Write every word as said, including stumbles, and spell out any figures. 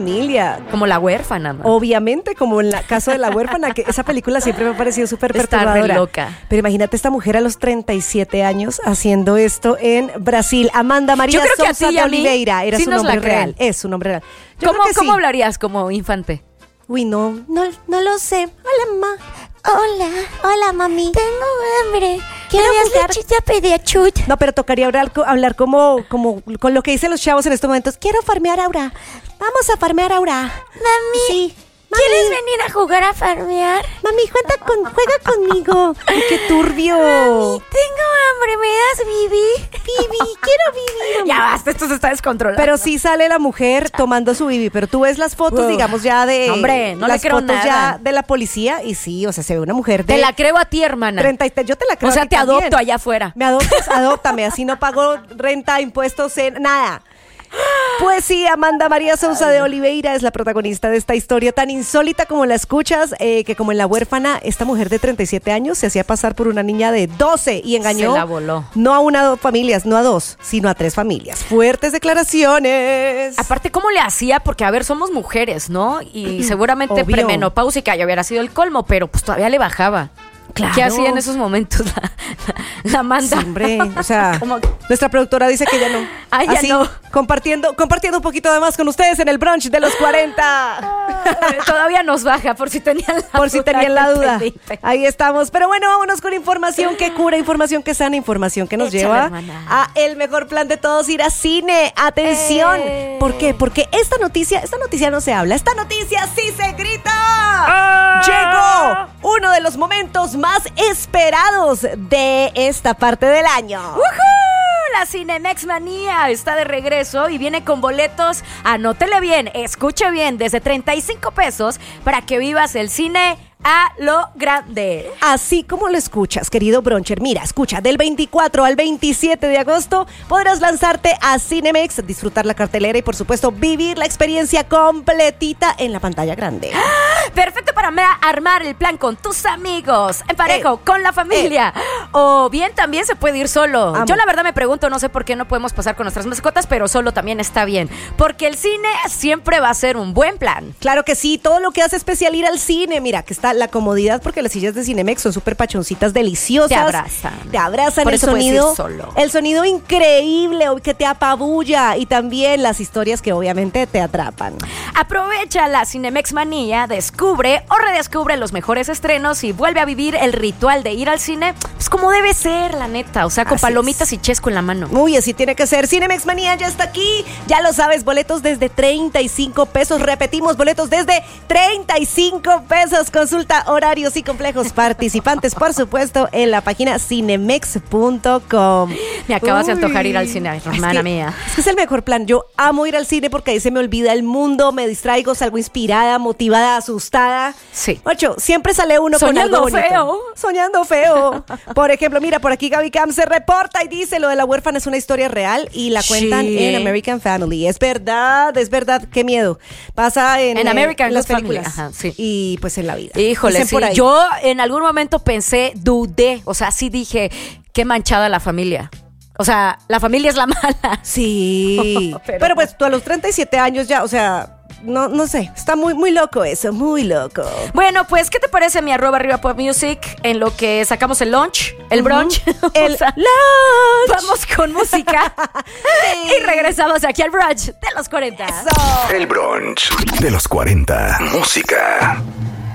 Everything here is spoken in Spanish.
familia. Como La Huérfana, man. Obviamente, como en el caso de La Huérfana, que esa película siempre me ha parecido súper Está perturbadora. re loca. Pero imagínate esta mujer a los treinta y siete años haciendo esto en Brasil. Amanda María Yo creo que a Sousa ti y a de mí Oliveira. Era sí su nos nombre la creen. real. Es su nombre real. Yo ¿Cómo, creo que ¿Cómo sí. hablarías como infante? Uy, no, no, no lo sé. Hola, mamá. Hola, Hola, mami. tengo hambre. ¿Quiero ¿Quieres jugar? lechita pediachut? No, pero tocaría hablar, co- hablar como, como con lo que dicen los chavos en estos momentos. Quiero farmear Aura. Vamos a farmear Aura. Mami, Sí. Mami, ¿quieres venir a jugar a farmear? Mami, cuenta con, juega conmigo. Ay, qué turbio. Tengo hambre, ¿me das bibi? Bibi, quiero vivir. Ya basta, esto se está descontrolando. Pero sí sale la mujer tomando su bibi, pero tú ves las fotos, Uf. digamos, ya de... No, hombre, no le las creo fotos nada. ya de la policía y sí, o sea, se ve una mujer de... Te la creo a ti, hermana. treinta y tres, yo te la creo O sea, a ti te también. adopto allá afuera. Me adoptas, adóptame, así no pago renta, impuestos, en, nada. Pues sí, Amanda María Sousa de Oliveira es la protagonista de esta historia tan insólita como la escuchas, eh, que como en La Huérfana, esta mujer de treinta y siete años se hacía pasar por una niña de doce y engañó Se la voló. no a una o dos familias, no a dos, sino a tres familias. Fuertes declaraciones. Aparte, ¿cómo le hacía? Porque, a ver, somos mujeres, ¿no? Y seguramente Obvio. premenopáusica ya hubiera sido el colmo, pero pues todavía le bajaba. Claro. ¿Qué hacía en esos momentos la, la Amanda? Sí, hombre, o sea, Como- nuestra productora dice que ya no. Ah, ya Así, no. compartiendo, compartiendo un poquito de más con ustedes en el brunch de los cuarenta. Todavía nos baja, por si tenían la Por si duda, tenían la duda. Felipe. Ahí estamos. Pero bueno, vámonos con información que cura, información que sana, información que nos Échale, lleva hermana. a el mejor plan de todos, ir a cine. Atención. Eh. ¿Por qué? Porque esta noticia, esta noticia no se habla, esta noticia sí se grita. Ah. Llegó uno de los momentos más esperados de esta parte del año. ¡Woohoo! La Cinemex Manía está de regreso y viene con boletos, anótele bien, escuche bien, desde treinta y cinco pesos para que vivas el cine a lo grande. Así como lo escuchas, querido Broncher. Mira, escucha, del veinticuatro al veintisiete de agosto podrás lanzarte a Cinemex, disfrutar la cartelera y, por supuesto, vivir la experiencia completita en la pantalla grande. Perfecto para me- armar el plan con tus amigos, en pareja, Eh, con la familia. O bien también se puede ir solo. Amo. Yo la verdad me pregunto, no sé por qué no podemos pasar con nuestras mascotas, pero solo también está bien. Porque el cine siempre va a ser un buen plan. Claro que sí, todo lo que hace especial ir al cine. Mira, que está la comodidad porque las sillas de Cinemex son súper pachoncitas, deliciosas. Te abrazan. Te abrazan. Por el eso puedes ir sonido. solo. El sonido increíble que te apabulla y también las historias que obviamente te atrapan. Aprovecha la Cinemex Manía, descubre o redescubre los mejores estrenos y vuelve a vivir el ritual de ir al cine, pues como debe ser, la neta. O sea, con Así palomitas es. y chesco en la mano. Uy, así tiene que ser. Cinemex Manía ya está aquí. Ya lo sabes, boletos desde treinta y cinco pesos. Repetimos, boletos desde treinta y cinco pesos. Consulta horarios y complejos participantes, por supuesto, en la página cinemex punto com. Me acabas de antojar ir al Uy. cine, Es hermana que- mía. Es que es el mejor plan. Yo amo ir al cine porque ahí se me olvida el mundo, me distraigo, salgo inspirada, motivada, asustada. Sí. Ocho, siempre sale uno Soñando con algo bonito. feo. Soñando feo. Por ejemplo, mira, por aquí Gaby Cam se reporta y dice, lo de La Huérfana es una historia real y la cuentan Sí. en American Family. Es verdad, es verdad, qué miedo. Pasa en, En eh, American en las Good Family, películas. ajá, sí. Y pues en la vida. Híjole, Dicen sí. por ahí. Yo en algún momento pensé, dudé, o sea, sí dije, qué manchada la familia. O sea, la familia es la mala. Sí. Pero- Pero, pues tú a los treinta y siete años ya, o sea, no, no sé, está muy, muy loco eso, muy loco. Bueno, pues, ¿qué te parece mi arroba arriba pop music en lo que sacamos el lunch, el brunch? El O sea, lunch. vamos con música y regresamos aquí al brunch de los cuarenta. El brunch de los cuarenta. Música.